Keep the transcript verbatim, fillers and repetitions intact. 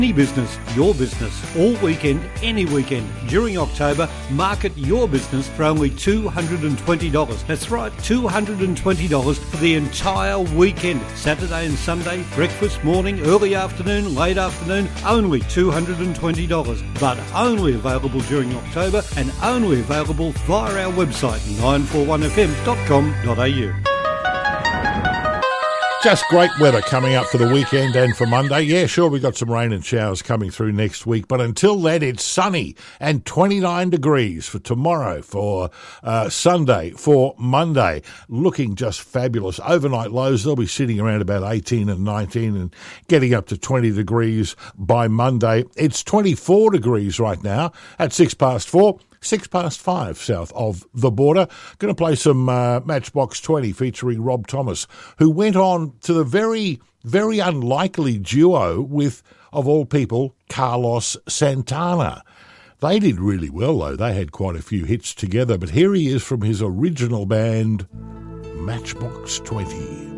Any business, your business, all weekend, any weekend. During October, market your business for only two hundred twenty dollars. That's right, two hundred twenty dollars for the entire weekend. Saturday and Sunday, breakfast, morning, early afternoon, late afternoon, only two hundred twenty dollars. But only available during October and only available via our website, nine four one f m dot com dot a u. Just great weather coming up for the weekend and for Monday. Yeah, sure, we've got some rain and showers coming through next week, but until then, it's sunny and twenty-nine degrees for tomorrow, for uh, Sunday, for Monday. Looking just fabulous. Overnight lows, they'll be sitting around about eighteen and nineteen and getting up to twenty degrees by Monday. It's twenty-four degrees right now at six past four. Six past five south of the border. Going to play some uh, Matchbox twenty featuring Rob Thomas, who went on to the very, very unlikely duo with, of all people, Carlos Santana. They did really well, though. They had quite a few hits together. But here he is from his original band, Matchbox twenty.